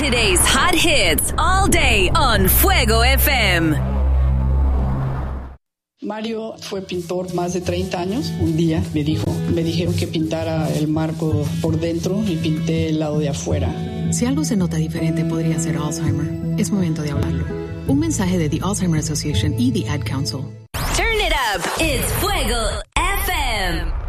Today's hot hits all day on Fuego FM. Mario fue pintor más de 30 años. Un día me dijeron que pintara el marco por dentro y pinté el lado de afuera. Si algo se nota diferente, podría ser Alzheimer. Es momento de hablarlo. Un mensaje de The Alzheimer Association y The Ad Council. Turn it up. It's Fuego FM.